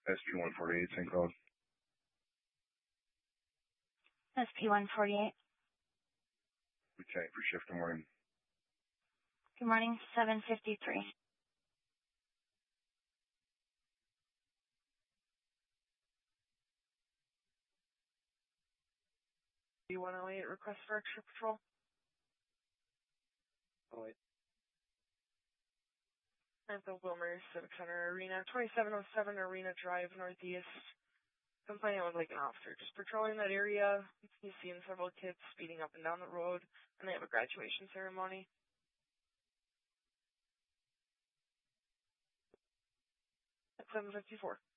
SP-148, St. Cloud. SP-148. Lieutenant for shift, good morning. Good morning, 753. B108, request for extra patrol. Oh, wait. At the Wilmer Civic Center Arena, 2707 Arena Drive, Northeast. Complaining with like an officer just patrolling that area. He's seen several kids speeding up and down the road, and they have a graduation ceremony. At 754.